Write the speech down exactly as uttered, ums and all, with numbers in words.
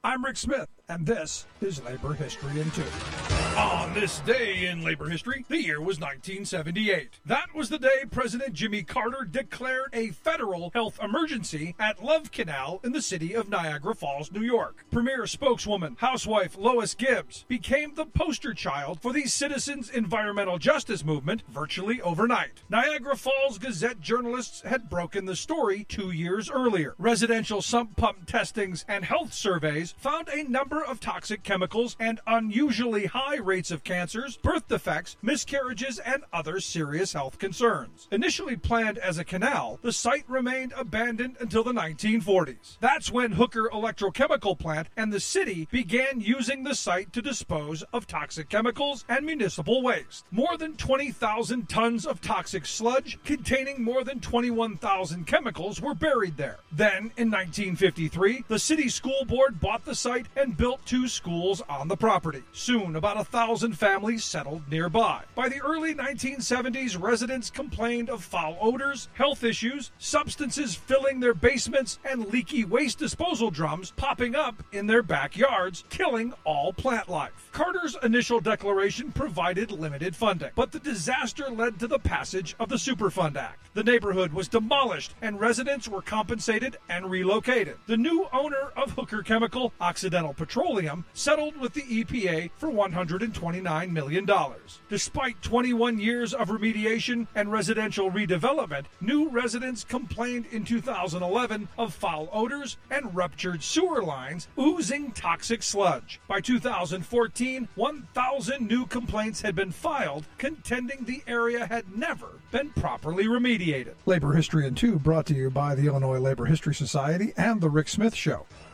I'm Rick Smith, and this is Labor History in Two. On this day in labor history, the year was nineteen seventy-eight. That was the day President Jimmy Carter declared a federal health emergency at Love Canal in the city of Niagara Falls, New York. Premier spokeswoman, housewife Lois Gibbs, became the poster child for the citizens' environmental justice movement virtually overnight. Niagara Falls Gazette journalists had broken the story two years earlier. Residential sump pump testings and health surveys found a number of toxic chemicals and unusually high rates of cancers, birth defects, miscarriages, and other serious health concerns. Initially planned as a canal, the site remained abandoned until the nineteen forties. That's when Hooker Electrochemical Plant and the city began using the site to dispose of toxic chemicals and municipal waste. More than twenty thousand tons of toxic sludge containing more than twenty-one thousand chemicals were buried there. Then, in nineteen fifty-three, the city school board bought the site and built two schools on the property. Soon, about a thousand families settled nearby. By the early nineteen seventies, residents complained of foul odors, health issues, substances filling their basements, and leaky waste disposal drums popping up in their backyards, killing all plant life. Carter's initial declaration provided limited funding, but the disaster led to the passage of the Superfund Act. The neighborhood was demolished, and residents were compensated and relocated. The new owner of Hooker Chemical, Occidental Petroleum, settled with the E P A for one hundred twenty-nine million dollars. Despite twenty-one years of remediation and residential redevelopment, new residents complained in two thousand eleven of foul odors and ruptured sewer lines oozing toxic sludge. By two thousand fourteen, one thousand new complaints had been filed, contending the area had never been properly remediated. Labor History in Two brought to you by the Illinois Labor History Society and The Rick Smith Show.